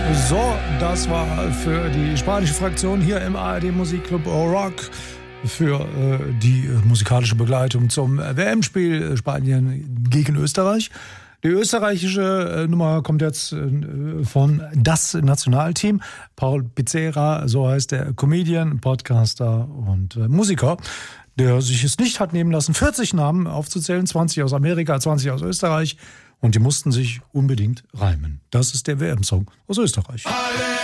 So, das war für die spanische Fraktion hier im ARD Musikclub Rock für die musikalische Begleitung zum WM-Spiel Spanien gegen Österreich. Die österreichische Nummer kommt jetzt von Das Nationalteam. Paul Pizzera, so heißt der Comedian, Podcaster und Musiker, der sich es nicht hat nehmen lassen, 40 Namen aufzuzählen, 20 aus Amerika, 20 aus Österreich. Und die mussten sich unbedingt reimen. Das ist der WM-Song aus Österreich.